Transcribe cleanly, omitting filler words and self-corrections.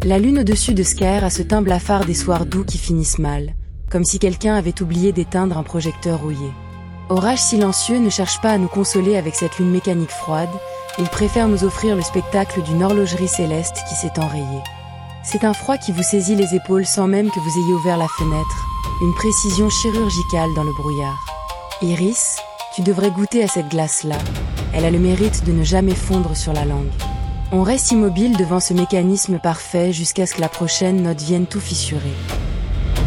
La lune au-dessus de Skaer a ce teint blafard des soirs doux qui finissent mal, comme si quelqu'un avait oublié d'éteindre un projecteur rouillé. Orage silencieux ne cherche pas à nous consoler avec cette lune mécanique froide, il préfère nous offrir le spectacle d'une horlogerie céleste qui s'est enrayée. C'est un froid qui vous saisit les épaules sans même que vous ayez ouvert la fenêtre, une précision chirurgicale dans le brouillard. Iris, tu devrais goûter à cette glace-là, elle a le mérite de ne jamais fondre sur la langue. On reste immobile devant ce mécanisme parfait jusqu'à ce que la prochaine note vienne tout fissurer.